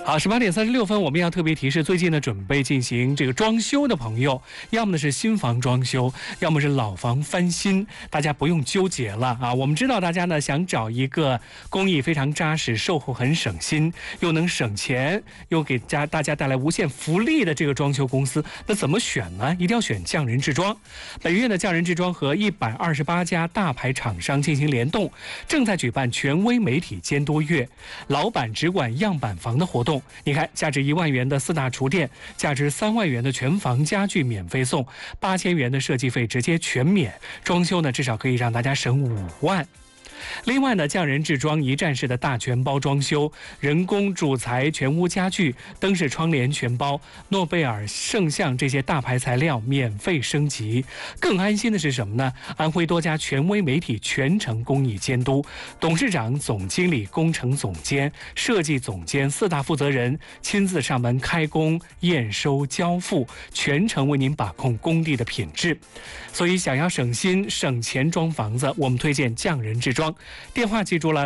好，18:36，我们要特别提示，最近呢准备进行这个装修的朋友，要么呢是新房装修，要么是老房翻新，大家不用纠结了啊。我们知道大家呢想找一个工艺非常扎实、售后很省心，又能省钱，又给大家带来无限福利的这个装修公司，那怎么选呢？一定要选匠人制装。本月呢，匠人制装和128家大牌厂商进行联动，正在举办权威媒体监督月，老板只管样板房的活动。你看，价值1万元的4大厨电，价值3万元的全房家具免费送，8000元的设计费直接全免，装修呢至少可以让大家省5万。另外呢，匠人制装一站式的大全包装修，人工主材全屋家具、灯饰窗帘全包，诺贝尔、圣象这些大牌材料免费升级。更安心的是什么呢？安徽多家权威媒体全程公益监督，董事长、总经理、工程总监、设计总监4大负责人亲自上门开工、验收、交付，全程为您把控工地的品质。所以想要省心省钱装房子，我们推荐匠人制装。电话记住了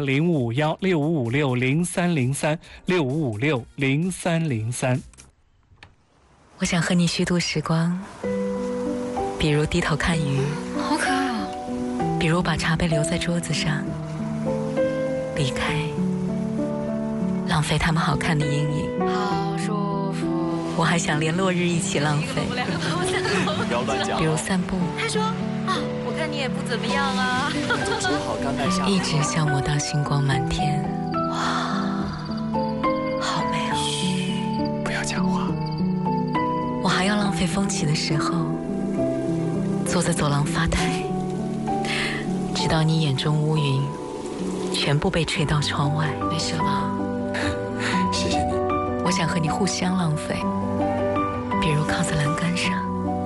，0556-0303，6556-0303。 我想和你虚度时光，比如低头看鱼， 好可爱啊！ 比如把茶杯留在桌子上，离开，浪费他们好看的阴影。 好舒服。 我还想连落日一起浪费， 不要乱讲。 比如散步。 他说啊，我看你也不怎么样啊。 煮好干麦下。 一直消磨到星光满天。哇，好美哦！ 不要讲话。 我还要浪费风起的时候，坐在走廊发呆，直到你眼中乌云全部被吹到窗外。没事吧？ 谢谢你。 我想和你互相浪费，比如靠在栏杆上，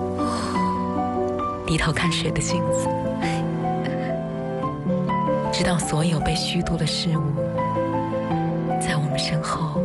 低头看水的镜子，直到所有被虚度的事物在我们身后